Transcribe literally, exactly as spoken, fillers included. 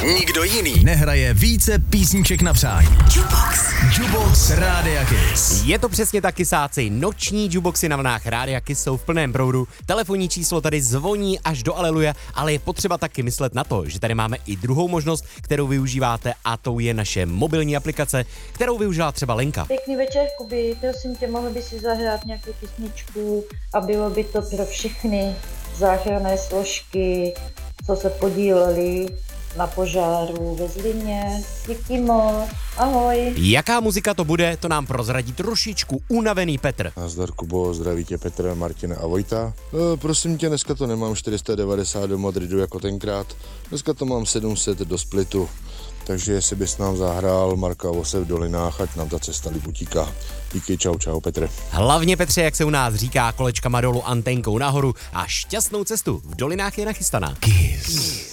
Nikdo jiný nehraje více písniček na přání. Jukebox. Jukebox Rádia Kiss. Je to přesně tak, kysáci. Noční jukeboxy na vlnách Rádia Kiss jsou v plném proudu. Telefonní číslo tady zvoní až do aleluja, ale je potřeba taky myslet na to, že tady máme i druhou možnost, kterou využíváte, a to je naše mobilní aplikace, kterou využila třeba Lenka. Pěkný večer, Kuby. Prosím tě, mohl by si zahrát nějakou písničku a bylo by to pro všechny záchranné složky, co se podíleli na požáru ve Zlíně. Díky moc. Ahoj. Jaká muzika to bude, to nám prozradí trošičku unavený Petr. Nazdar, Kubo, zdraví tě Petr, Martina a Vojta. E, prosím tě, dneska to nemám čtyři sta devadesát do Madridu jako tenkrát, dneska to mám sedm set do Splitu. Takže jestli bys nám zahrál Marka Vose v Dolinách, ať nám ta cesta líp utíká. Díky, čau, čau, Petře. Hlavně, Petře, jak se u nás říká, kolečkama dolů, antenkou nahoru a šťastnou cestu v Dolinách je nachystaná. Kiss.